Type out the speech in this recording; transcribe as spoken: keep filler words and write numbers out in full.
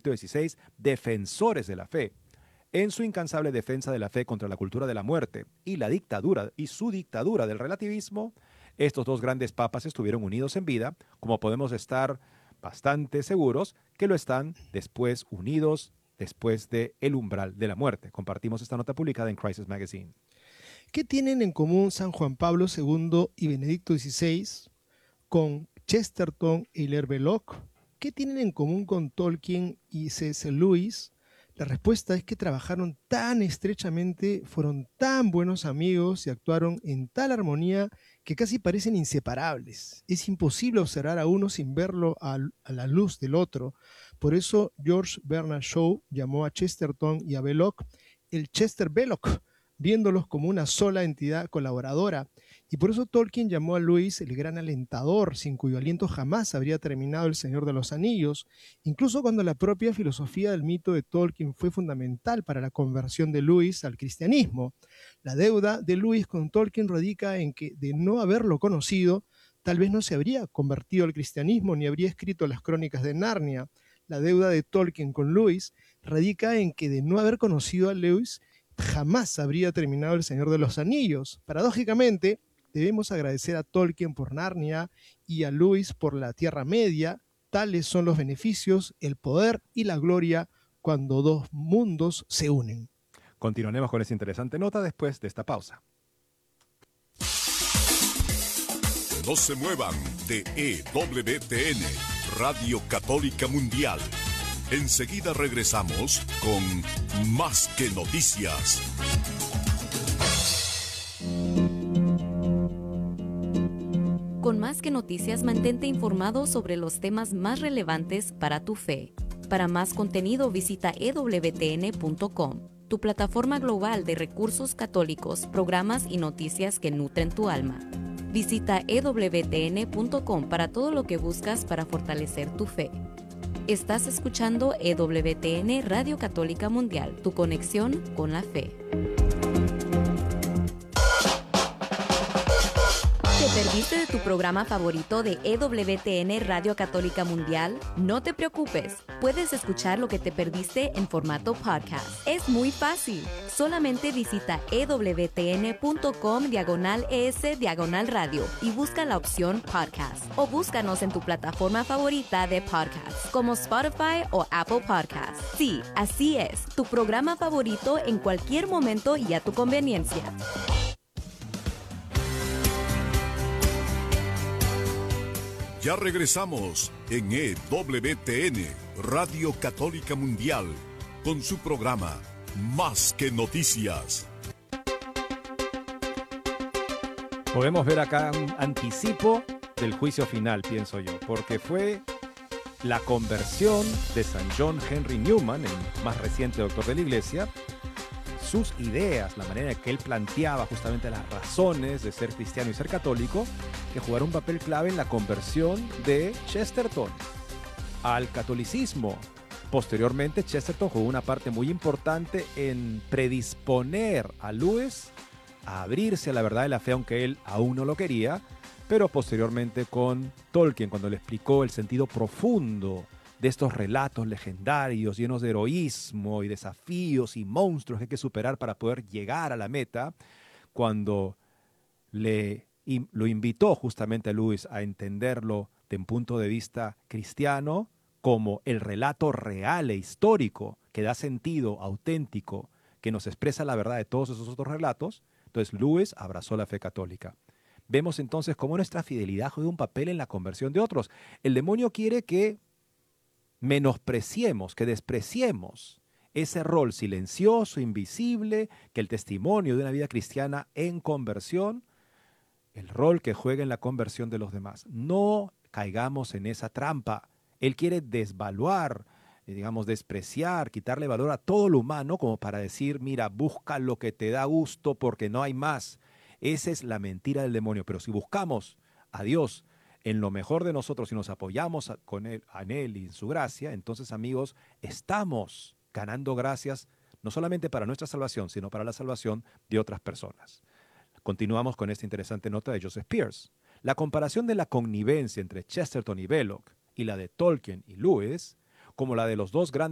Benedicto dieciséis, defensores de la fe. En su incansable defensa de la fe contra la cultura de la muerte y la dictadura y su dictadura del relativismo, estos dos grandes papas estuvieron unidos en vida, como podemos estar bastante seguros que lo están después unidos después de el umbral de la muerte. Compartimos esta nota publicada en Crisis Magazine. ¿Qué tienen en común San Juan Pablo segundo y Benedicto dieciséis con Chesterton y Hilaire Belloc? ¿Qué tienen en común con Tolkien y C S Lewis? La respuesta es que trabajaron tan estrechamente, fueron tan buenos amigos y actuaron en tal armonía que casi parecen inseparables. Es imposible observar a uno sin verlo a, a la luz del otro. Por eso George Bernard Shaw llamó a Chesterton y a Belloc el Chester Belloc, viéndolos como una sola entidad colaboradora. Y por eso Tolkien llamó a Lewis el gran alentador, sin cuyo aliento jamás habría terminado El Señor de los Anillos, incluso cuando la propia filosofía del mito de Tolkien fue fundamental para la conversión de Lewis al cristianismo. La deuda de Lewis con Tolkien radica en que, de no haberlo conocido, tal vez no se habría convertido al cristianismo ni habría escrito las Crónicas de Narnia. La deuda de Tolkien con Lewis radica en que, de no haber conocido a Lewis, jamás habría terminado El Señor de los Anillos. Paradójicamente, debemos agradecer a Tolkien por Narnia y a Lewis por la Tierra Media. Tales son los beneficios, el poder y la gloria cuando dos mundos se unen. Continuaremos con esta interesante nota después de esta pausa. No se muevan de E W T N, Radio Católica Mundial. Enseguida regresamos con Más que Noticias. Con Más que Noticias, mantente informado sobre los temas más relevantes para tu fe. Para más contenido, visita e w t n punto com, tu plataforma global de recursos católicos, programas y noticias que nutren tu alma. Visita e w t n punto com para todo lo que buscas para fortalecer tu fe. Estás escuchando E W T N Radio Católica Mundial, tu conexión con la fe. ¿Te perdiste de tu programa favorito de E W T N Radio Católica Mundial? No te preocupes, puedes escuchar lo que te perdiste en formato podcast. Es muy fácil. Solamente visita e w t n punto com diagonal es diagonal radio y busca la opción podcast. O búscanos en tu plataforma favorita de podcast, como Spotify o Apple Podcasts. Sí, así es, tu programa favorito en cualquier momento y a tu conveniencia. Ya regresamos en E W T N, Radio Católica Mundial, con su programa Más que Noticias. Podemos ver acá un anticipo del juicio final, pienso yo, porque fue la conversión de San John Henry Newman, el más reciente doctor de la Iglesia, sus ideas, la manera en que él planteaba justamente las razones de ser cristiano y ser católico, que jugaron un papel clave en la conversión de Chesterton al catolicismo. Posteriormente, Chesterton jugó una parte muy importante en predisponer a Lewis a abrirse a la verdad de la fe, aunque él aún no lo quería, pero posteriormente con Tolkien, cuando le explicó el sentido profundo de estos relatos legendarios llenos de heroísmo y desafíos y monstruos que hay que superar para poder llegar a la meta, cuando le, lo invitó justamente a Lewis a entenderlo de un punto de vista cristiano como el relato real e histórico que da sentido auténtico, que nos expresa la verdad de todos esos otros relatos, entonces Lewis abrazó la fe católica. Vemos entonces cómo nuestra fidelidad juega un papel en la conversión de otros. El demonio quiere que menospreciemos, que despreciemos ese rol silencioso, invisible, que el testimonio de una vida cristiana en conversión, el rol que juega en la conversión de los demás. No caigamos en esa trampa. Él quiere desvaluar, digamos, despreciar, quitarle valor a todo lo humano como para decir, mira, busca lo que te da gusto porque no hay más. Esa es la mentira del demonio. Pero si buscamos a Dios en lo mejor de nosotros y nos apoyamos con él, en Él y en su gracia, entonces, amigos, estamos ganando gracias no solamente para nuestra salvación, sino para la salvación de otras personas. Continuamos con esta interesante nota de Joseph Pearce. La comparación de la connivencia entre Chesterton y Belloc y la de Tolkien y Lewis, como la de los dos grandes